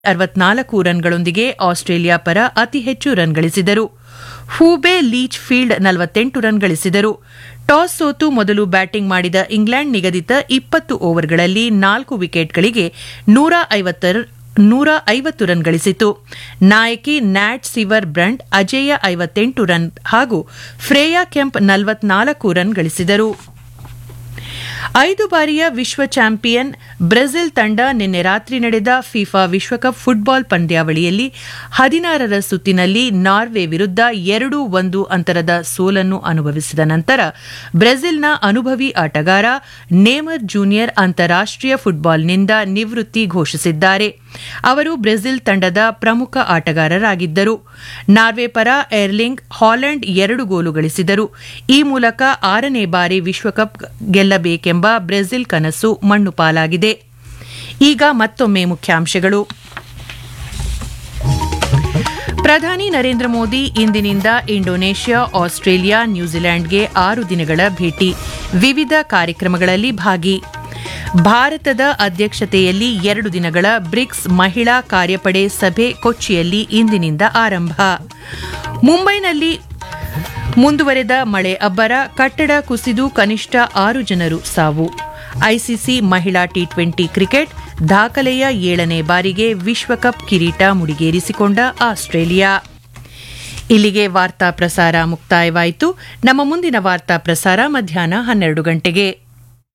64 ರನ್ಗಳೊಂದಿಗೆ Australia ಪರ ಅತಿ ಹೆಚ್ಚು ರನ್ ಗಳಿಸಿದರು. ಹೂಬೆ ಲೀಚ್ ಫೀಲ್ಡ್ 48 ರನ್ ಗಳಿಸಿದರು. ಟಾಸ್ ಸೋತು ಮೊದಲು ಬ್ಯಾಟಿಂಗ್ ಮಾಡಿದ ಇಂಗ್ಲೆಂಡ್ ನಿಗದಿತ 20 ಓವರ್ಗಳಲ್ಲಿ 4 ವಿಕೆಟ್ಗಳಿಗೆ 150 ರನ್ ಗಳಿಸಿತು. ನಾಯಕಿ ನ್ಯಾಟ್ ಸಿವರ್ ಬ್ರಂಟ್ ಅಜೇಯ 58 ರನ್ ಹಾಗೂ ಫ್ರೇಯಾ ಕೆಂಪ್ 44 ರನ್ ಗಳಿಸಿದರು. 5 ಬಾರಿಯ ವಿಶ್ವ ಚಾಂಪಿಯನ್ ಬ್ರೆಜಿಲ್ ತಂಡ ನಿನ್ನೆ ರಾತ್ರಿ ನಡೆದ ಫಿಫಾ ವಿಶ್ವಕಪ್ ಫುಟ್ಬಾಲ್ ಪಂದ್ಯಾವಳಿಯಲ್ಲಿ 16ರ ಸುತ್ತಿನಲ್ಲಿ ನಾರ್ವೆ ವಿರುದ್ಧ 2-1 ಅಂತರದ ಸೋಲನ್ನು ಅನುಭವಿಸಿದ ನಂತರ ಬ್ರೆಜಿಲ್ನ ಅನುಭವಿ ಆಟಗಾರ ನೇಮರ್ ಜೂನಿಯರ್ ಅಂತಾರಾಷ್ಟೀಯ ಫುಟ್ಬಾಲ್ನಿಂದ ನಿವೃತ್ತಿ ಘೋಷಿಸಿದ್ದಾರೆ. ಅವರು ಬ್ರೆಜಿಲ್ ತಂಡದ ಪ್ರಮುಖ ಆಟಗಾರರಾಗಿದ್ದರು. ನಾರ್ವೆ ಪರ ಏರ್ಲಿಂಗ್ ಹಾಲೆಂಡ್ 2 ಗೋಲು ಗಳಿಸಿದರು. ಈ ಮೂಲಕ 6ನೇ ಬಾರಿ ವಿಶ್ವಕಪ್ ಗೆಲ್ಲಬೇಕೆಂಬ ಬ್ರೆಜಿಲ್ ಕನಸು ಮಣ್ಣುಪಾಲಾಗಿದೆ. ಈಗ ಮತ್ತೊಮ್ಮೆ ಮುಖ್ಯಾಂಶಗಳು. ಪ್ರಧಾನಿ ನರೇಂದ್ರ ಮೋದಿ ಇಂದಿನಿಂದ ಇಂಡೋನೇಷ್ಯಾ, ಆಸ್ಟ್ರೇಲಿಯಾ, ನ್ಯೂಜಿಲೆಂಡ್ಗೆ 6 ದಿನಗಳ ಭೇಟಿ, ವಿವಿಧ ಕಾರ್ಯಕ್ರಮಗಳಲ್ಲಿ ಭಾಗಿ. ಭಾರತದ ಅಧ್ಯಕ್ಷತೆಯಲ್ಲಿ 2 ದಿನಗಳ ಬ್ರಿಕ್ಸ್ ಮಹಿಳಾ ಕಾರ್ಯಪಡೆ ಸಭೆ ಕೊಚ್ಚಿಯಲ್ಲಿ ಇಂದಿನಿಂದ ಆರಂಭ. ಮುಂಬೈನಲ್ಲಿ ಮುಂದುವರೆದ ಮಳೆ ಅಬ್ಬರ, ಕಟ್ಟಡ ಕುಸಿದು ಕನಿಷ್ಠ 6 ಜನರು ಸಾವು. ಐಸಿಸಿ ಮಹಿಳಾ ಟಿ20 ಕ್ರಿಕೆಟ್ ದಾಖಲೆಯ 7ನೇ ಬಾರಿಗೆ ವಿಶ್ವಕಪ್ ಕಿರೀಟ ಮುಡಿಗೇರಿಸಿಕೊಂಡ ಆಸ್ಟ್ರೇಲಿಯಾ. ಇಲ್ಲಿಗೆ ವಾರ್ತಾ ಪ್ರಸಾರ ಮುಕ್ತಾಯವಾಯಿತು. ನಮ್ಮ ಮುಂದಿನ ವಾರ್ತಾ ಪ್ರಸಾರ ಮಧ್ಯಾಹ್ನ 12 ಗಂಟೆಗೆ.